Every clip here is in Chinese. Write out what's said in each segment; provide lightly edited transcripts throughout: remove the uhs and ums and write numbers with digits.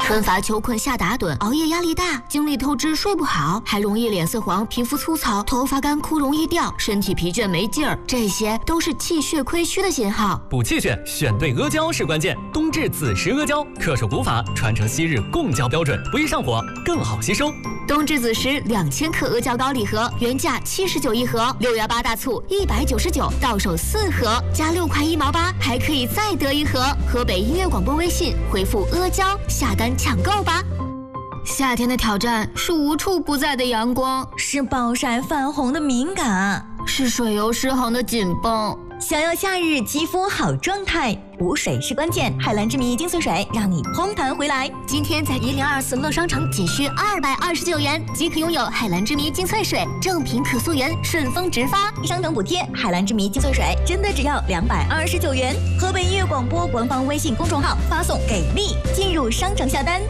纷乏囚困下打盹，熬夜压力大，精力透支睡不好，还容易脸色黄、皮肤粗糙、头发干枯容易掉，身体疲倦没劲儿，这些都是气血亏虚的信号。 补气血，选对阿胶是关键。冬至子时阿胶，恪守古法，传承昔日贡胶标准，不易上火，更好吸收。 冬至子时2000克阿胶膏礼盒，原价79一盒，618大促199，到手4盒，加6块1毛8，还可以再得1盒。河北音乐广播微信回复阿胶下单抢购吧。夏天的挑战是无处不在的阳光， 是暴晒泛红的敏感， 是水油失衡的紧绷。 想要夏日肌肤好状态，补水是关键。海蓝之谜精粹水让你嘭弹回来。 今天在1024乐商城仅需229元即可拥有海蓝之谜精粹水，正品可溯源，顺丰直发， 商城补贴。海蓝之谜精粹水真的只要229元。河北音乐广播官方微信公众号发送给力进入商城下单。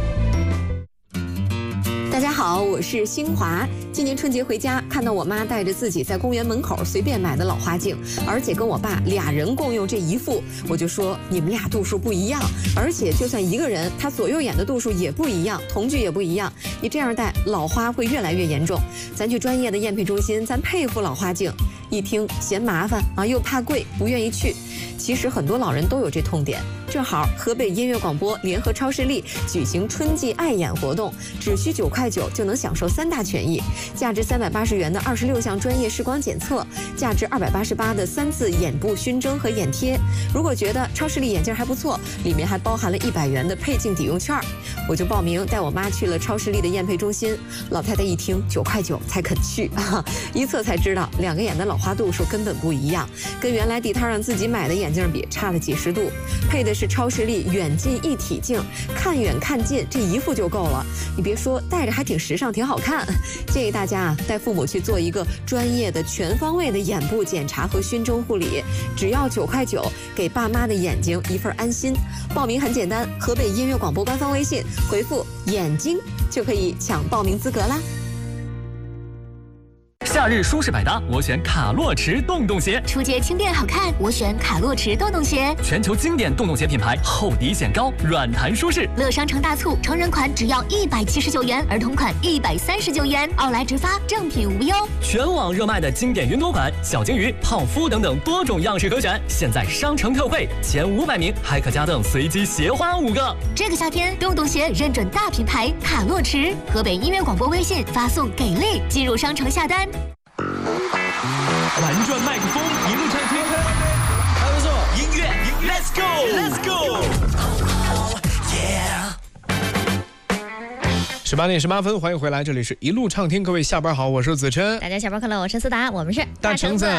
大家好，我是新华。今年春节回家，看到我妈带着自己在公园门口随便买的老花镜，而且跟我爸俩人共用这一副，我就说你们俩度数不一样，而且就算一个人，他左右眼的度数也不一样，瞳距也不一样，你这样戴老花会越来越严重。咱去专业的验配中心，咱配副老花镜。一听嫌麻烦啊，又怕贵，不愿意去。其实很多老人都有这痛点。正好河北音乐广播联合超视力举行春季爱眼活动，只需9块9就能享受3大权益：价值380元的26项专业视光检测，价值288的3次眼部熏蒸和眼贴。如果觉得超视力眼镜还不错，里面还包含了100元的配镜抵用券。我就报名带我妈去了超视力的验配中心。老太太一听9块9才肯去啊，一测才知道2个眼的老花度数根本不一样，跟原来地摊上自己买的眼镜比差了几十度。配的是超视力远近一体镜，看远看近这一副就够了。你别说，戴着还挺时尚，挺好看。建议大家啊，带父母去做一个专业的全方位的眼部检查和熏蒸护理，只要9块9，给爸妈的眼睛一份安心。报名很简单，河北音乐广播官方微信回复眼睛就可以抢报名资格啦。 夏日舒适百搭，我选卡洛驰洞洞鞋。 出街轻便好看，我选卡洛驰洞洞鞋。 全球经典洞洞鞋品牌，厚底显高，软弹舒适。 乐商城大促，成人款只要179元，儿童款139元，奥莱直发，正品无忧。 全网热卖的经典云朵款、小金鱼、泡芙等等多种样式可选，现在商城特惠，前500名还可加赠随机鞋花5个。 这个夏天，洞洞鞋认准大品牌卡洛驰。河北音乐广播微信发送给力进入商城下单。 玩转麦克风，一路畅听，还不错。音乐 ，Let's go，Let's go，Yeah。18点18分，欢迎回来，这里是一路畅听，各位下班好，我是子琛。 大家下班快乐，我是思达，我们是大橙子。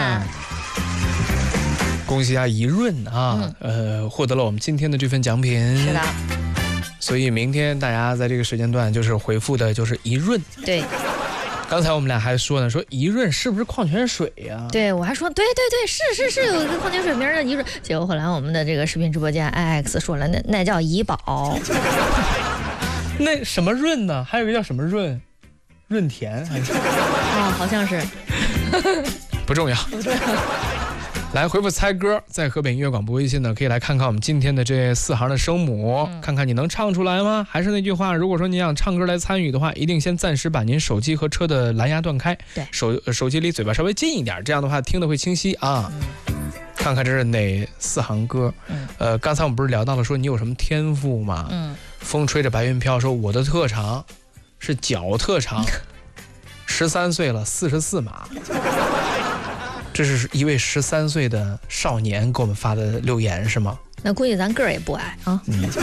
恭喜一下怡润啊，获得了我们今天的这份奖品。 是的。 所以明天大家在这个时间段就是回复的就是怡润。 对。 刚才我们俩还说呢，说怡润是不是矿泉水呀？ 对，我还说对，是有一个矿泉水名叫怡润，结果后来我们的这个视频直播间 IX 说了，那叫怡宝。 那什么润呢？还有一个叫什么润？润田还是？ 哦，好像是。 不重要。来回复猜歌，在河北音乐广播微信呢，可以来看看我们今天的这4行的声母，看看你能唱出来吗？还是那句话，如果说你想唱歌来参与的话，一定先暂时把您手机和车的蓝牙断开， 对， 手机离嘴巴稍微近一点，这样的话听得会清晰啊。看看这是哪4行歌。刚才我们不是聊到了说你有什么天赋吗？风吹着白云飘说我的特长是脚特长，13岁了44码。这是一位13岁的少年给我们发的留言是吗？ 那估计咱个儿也不矮啊。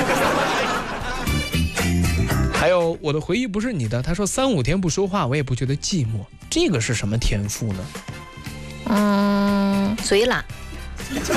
还有我的回忆不是你的，他说3-5天不说话我也不觉得寂寞，这个是什么天赋呢？ 随懒。